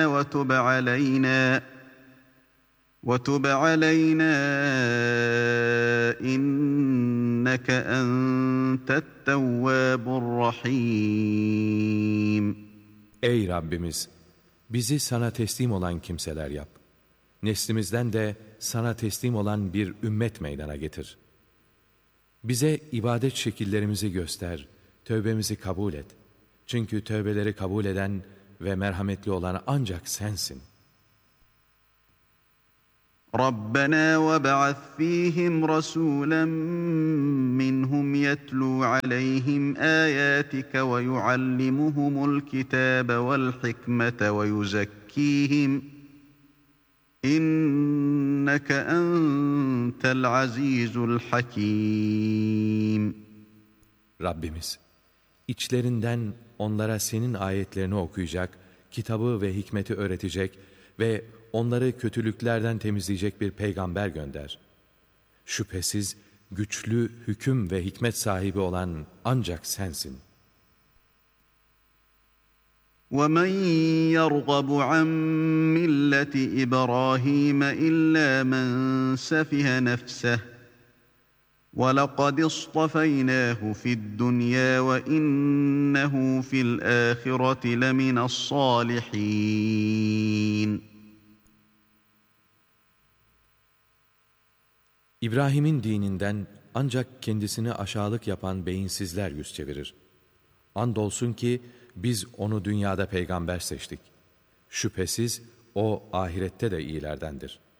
وَتُبْ عَلَيْنَا إِنَّكَ أَنْتَ التَّوَّابُ الرَّحِيمُ. Ey Rabbimiz! Bizi sana teslim olan kimseler yap. Neslimizden de sana teslim olan bir ümmet meydana getir. Bize ibadet şekillerimizi göster, tövbemizi kabul et. Çünkü tövbeleri kabul eden ve merhametli olan ancak sensin. رَبَّنَا وَابْعَثْ فِيهِمْ رَسُولًا مِّنْهُمْ يَتْلُو عَلَيْهِمْ آيَاتِكَ وَيُعَلِّمُهُمُ الْكِتَابَ وَالْحِكْمَةَ وَيُزَكِّيهِمْ إِنَّكَ أَنْتَ الْعَزِيزُ الْحَكِيمُ. Rabbimiz, içlerinden onlara senin ayetlerini okuyacak, kitabı ve hikmeti öğretecek ve onları kötülüklerden temizleyecek bir peygamber gönder. Şüphesiz güçlü hüküm ve hikmet sahibi olan ancak sensin. وَمَنْ يَرْغَبُ عَنْ مِلَّةِ إِبْرَاهِيمَ إِلَّا مَنْ سَفِهَ نَفْسَهُ وَلَقَدِ اصْطَفَيْنَاهُ فِي الدُّنْيَا وَإِنَّهُ فِي الْآخِرَةِ لَمِنَ الصَّالِحِينَ. İbrahim'in dininden ancak kendisini aşağılık yapan beyinsizler yüz çevirir. Andolsun ki biz onu dünyada peygamber seçtik. Şüphesiz o ahirette de iyilerdendir.